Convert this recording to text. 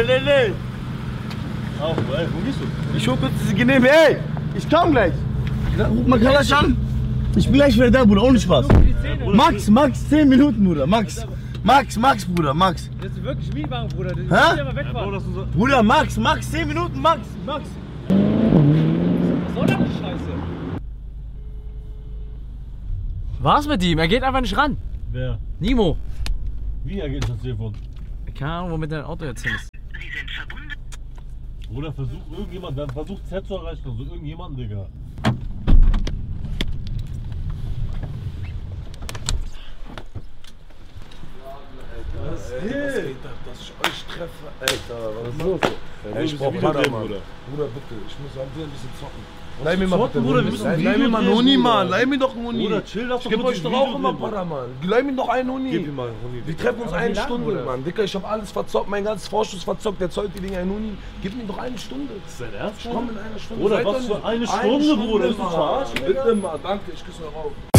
Nee. Ach, ey, wo gehst du? Ich hol kurz diese Genehmigung. Ey, ich komm gleich. Ruf mal Kalasch an. Ich bin gleich wieder da, Bruder, ohne Spaß. Max, 10 Minuten, Bruder, Max, Bruder, Max. Das ist wirklich Mietwagen, Bruder. Hä? Ja, aber wegfahren. Bruder, Max, 10 Minuten, Max. Was soll das die Scheiße? Was mit ihm? Er geht einfach nicht ran. Wer? Nimo. Wie er geht das Telefon? Keine Ahnung, womit dein Auto jetzt hin ist. Bruder, versucht Z zu erreichen, also irgendjemanden, Digga. Was geht ab, dass ich euch treffe? Alter, was ist los? Ey, ich brauch Paraman. Bruder, bitte, ich muss ein bisschen zocken. Leih mir mal bitte Bruder, leih mir mal einen Huni, Mann. Leih mir doch einen Huni. Bruder, chill, lass ich geb euch doch auch immer Paraman. Leih mir doch einen Huni. Gib ihm mal einen Huni. Wir treffen uns eine Stunde, Mann. Dicker, ich hab alles verzockt, mein ganzes Vorschuss verzockt. Der zollt die Dinge einen Huni. Gib mir doch eine Stunde. Ist dein Ernst? Ich komm in einer Stunde. Bruder, was für eine Stunde, Bruder? Bitte mal, danke, ich küsse euch auf.